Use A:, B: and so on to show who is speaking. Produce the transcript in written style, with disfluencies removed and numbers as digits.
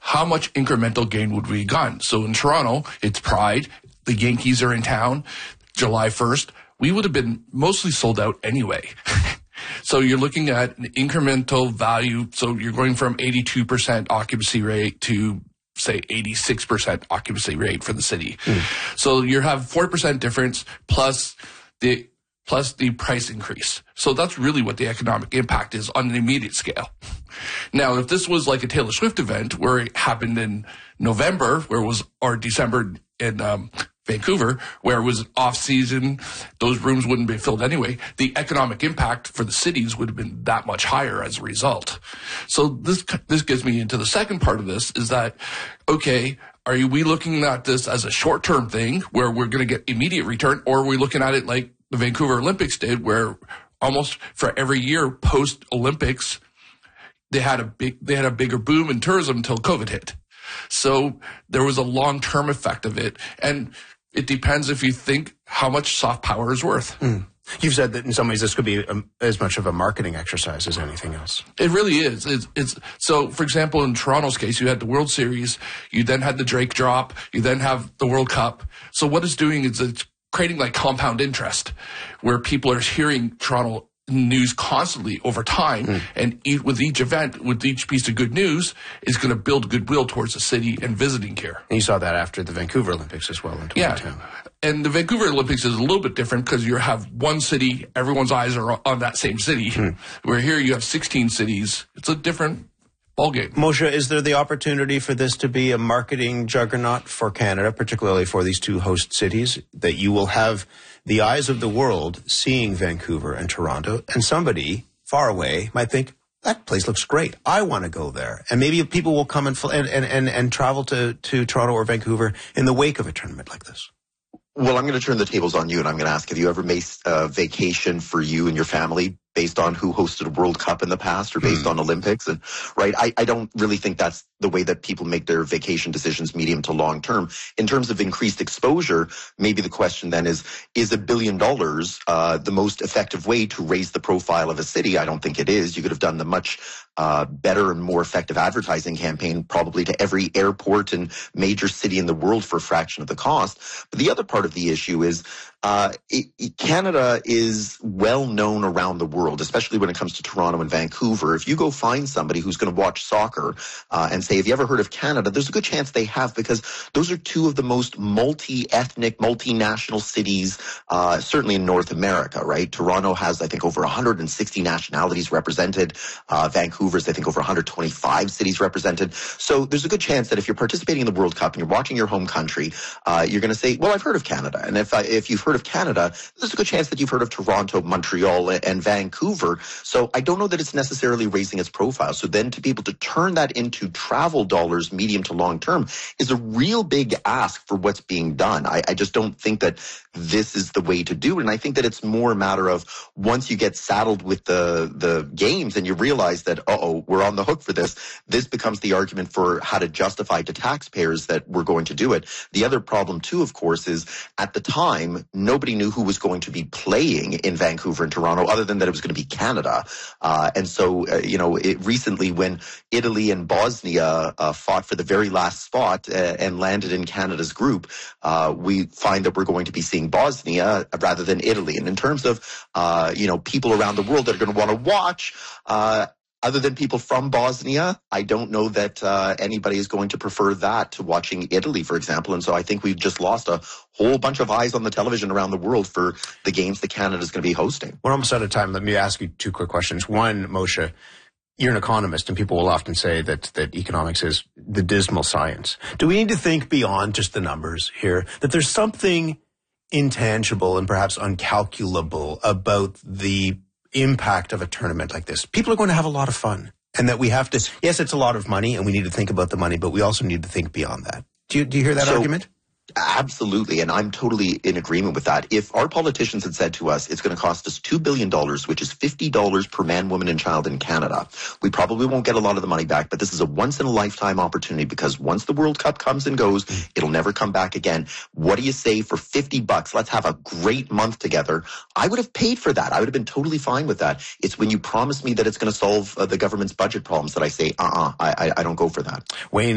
A: how much incremental gain would we have gotten? So in Toronto, it's Pride. The Yankees are in town July 1st. We would have been mostly sold out anyway. So you're looking at an incremental value. So you're going from 82% occupancy rate to, say, 86% occupancy rate for the city. So you have 4% difference plus the price increase. So that's really what the economic impact is on an immediate scale. Now, if this was like a Taylor Swift event where it happened in November, or December in Vancouver, where it was off season, those rooms wouldn't be filled anyway. The economic impact for the cities would have been that much higher as a result. So this gets me into the second part of this is that, okay, are we looking at this as a short-term thing where we're going to get immediate return, or are we looking at it like the Vancouver Olympics did, where almost for every year post-Olympics, they had a bigger boom in tourism until COVID hit. So there was a long-term effect of it. And it depends if you think how much soft power is worth.
B: You've said that in some ways this could be as much of a marketing exercise as anything else.
A: It really is. So, for example, in Toronto's case, you had the World Series, you then had the Drake drop, you then have the World Cup. So what it's doing is it's creating like compound interest, where people are hearing Toronto news constantly over time, and with each event, with each piece of good news, is going to build goodwill towards the city and visiting here.
B: And you saw that after the Vancouver Olympics as well in 2010.
A: Yeah. And the Vancouver Olympics is a little bit different because you have one city, everyone's eyes are on that same city. Where here you have 16 cities. It's a different ballgame.
B: Moshe, is there the opportunity for this to be a marketing juggernaut for Canada, particularly for these two host cities, that you will have the eyes of the world seeing Vancouver and Toronto, and somebody far away might think, that place looks great, I want to go there. And maybe people will come and travel to Toronto or Vancouver in the wake of a tournament like this?
C: Well, I'm going to turn the tables on you, and I'm going to ask, have you ever made a vacation for you and your family based on who hosted a World Cup in the past or based on Olympics? And right, I don't really think that's the way that people make their vacation decisions medium to long term. In terms of increased exposure, maybe the question then is $1 billion the most effective way to raise the profile of a city? I don't think it is. You could have done the much better and more effective advertising campaign probably to every airport and major city in the world for a fraction of the cost. But the other part of the issue is Canada is well known around the world, especially when it comes to Toronto and Vancouver. If you go find somebody who's going to watch soccer and say, have you ever heard of Canada? There's a good chance they have, because those are two of the most multi-ethnic, multinational cities, certainly in North America, right? Toronto has, I think, over 160 nationalities represented. Vancouver's, I think, over 125 cities represented. So there's a good chance that if you're participating in the World Cup and you're watching your home country, you're going to say, well, I've heard of Canada. And if you've heard of Canada, there's a good chance that you've heard of Toronto, Montreal, and Vancouver. So I don't know that it's necessarily raising its profile. So then to be able to turn that into travel dollars medium to long term is a real big ask for what's being done. I just don't think that this is the way to do it. And I think that it's more a matter of once you get saddled with the games and you realize that, we're on the hook for this, this becomes the argument for how to justify to taxpayers that we're going to do it. The other problem too, of course, is at the time, nobody knew who was going to be playing in Vancouver and Toronto other than that it was going to be Canada. And so, recently when Italy and Bosnia fought for the very last spot and landed in Canada's group, we find that we're going to be seeing Bosnia rather than Italy. And in terms of, people around the world that are going to want to watch, other than people from Bosnia, I don't know that anybody is going to prefer that to watching Italy, for example. And so I think we've just lost a whole bunch of eyes on the television around the world for the games that Canada is going to be hosting.
B: We're almost out of time. Let me ask you two quick questions. One, Moshe, you're an economist, and people will often say that economics is the dismal science. Do we need to think beyond just the numbers here, that there's something intangible and perhaps uncalculable about the impact of a tournament like this? People are going to have a lot of fun, and that we have to, yes, it's a lot of money and we need to think about the money, but we also need to think beyond that. Do you hear that argument?
C: Absolutely, and I'm totally in agreement with that. If our politicians had said to us, it's going to cost us $2 billion, which is $50 per man, woman, and child in Canada, we probably won't get a lot of the money back, but this is a once-in-a-lifetime opportunity, because once the World Cup comes and goes, it'll never come back again. What do you say for $50? Let's have a great month together. I would have paid for that. I would have been totally fine with that. It's when you promise me that it's going to solve the government's budget problems that I say, I don't go for that.
B: Wayne